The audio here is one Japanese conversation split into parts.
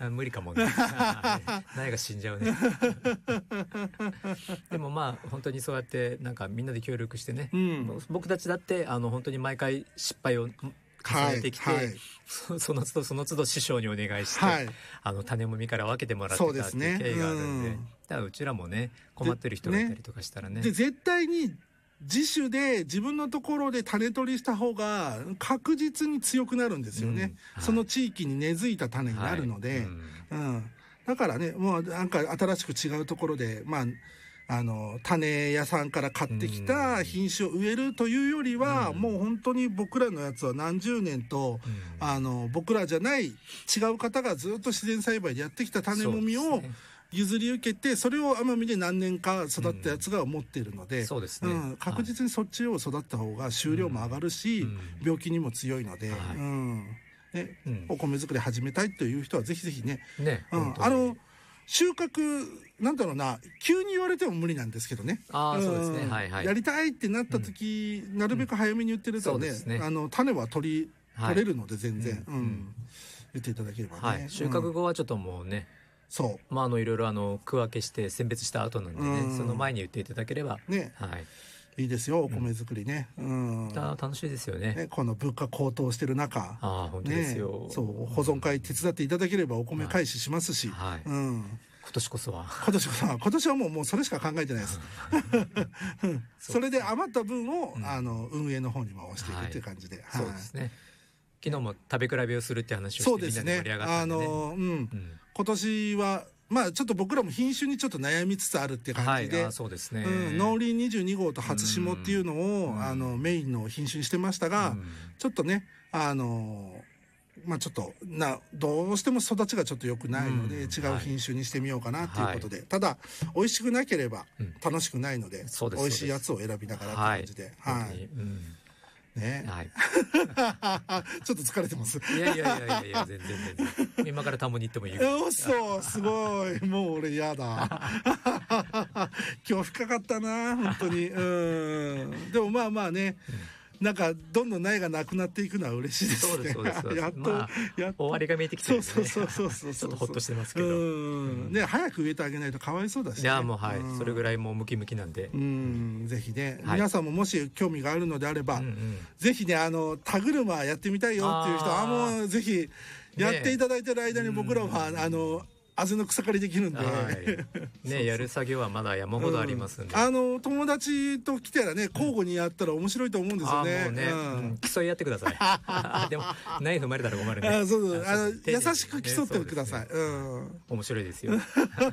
無理かもね苗が死んじゃうねでもまあ本当にそうやってなんかみんなで協力してね、僕たちだって本当に毎回失敗を重ねてきて、その都度師匠にお願いして、種もみから分けてもらってたっていう経緯があるんで、だからうちらもね困ってる人がいたりとかしたらね。 で絶対に自主で自分のところで種取りした方が確実に強くなるんですよね、その地域に根付いた種になるので、だからねもうなんか新しく違うところで種屋さんから買ってきた品種を植えるというよりは、もう本当に僕らのやつは何十年と、僕らじゃない違う方がずっと自然栽培でやってきた種もみを譲り受けて、それを奄美で何年か育ったやつが持っているので、確実にそっちを育った方が収量も上がるし、病気にも強いので、お米作り始めたいという人はぜひぜひね、収穫なんだろうな、急に言われても無理なんですけどね。 そうですね。 やりたいってなった時、なるべく早めに言ってるとね、種は取れるので全然、言っていただければね。 収穫後はちょっともうね、まあいろいろ区分けして選別した後なんでね、その前に言っていただければね、 いいですよ、お米作りね。 楽しいですよね。 この物価高騰してる中、 本当ですよ。 保存会手伝っていただければお米返ししますし、 今年こそは今年はもうそれしか考えてないですそれで余った分を運営の方に回していくっていう感じで。 そうですね。昨日も食べ比べをするって話をしてみんなで盛り上がったんでね。 今年はちょっと僕らも品種にちょっと悩みつつあるっていう感じで、 そうですね。 農林22号と初霜っていうのをメインの品種にしてましたが、ちょっとねちょっとどうしても育ちがちょっと良くないので、違う品種にしてみようかなっていうことで、ただ美味しくなければ楽しくないので、美味しいやつを選びながらって感じで、ね、ちょっと疲れてます。 いや全然今から田んぼに行ってもいいよ。 すごい、もう俺やだ今日深かったな本当に。でもまあね、なんかどんどん苗がなくなっていくのは嬉しいですね。やっと終わりが見えてきてるね。 そうちょっとほっとしてますけどね、早く植えてあげないとかわいそうだしね。 いやもうそれぐらいもうムキムキなんで、 ぜひね、皆さんももし興味があるのであれば、ぜひね田車やってみたいよっていう人はもうぜひやっていただいてる間に僕らはあぜの草刈りできるんで、 ね、やる作業はまだ山ほどありますんで、 友達と来たらね交互にやったら面白いと思うんですよね。 もうね、競いやってくださいでもナイフ踏まれたら困るね。 優しく競ってください。 面白いですよ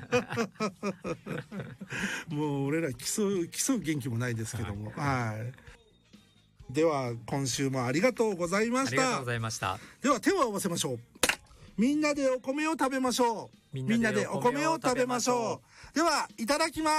もう俺ら競う元気もないですけども、では今週もありがとうございました。 ありがとうございました。 では手を合わせましょう。みんなでお米を食べましょう。みんなでお米を食べましょう。ではいただきます。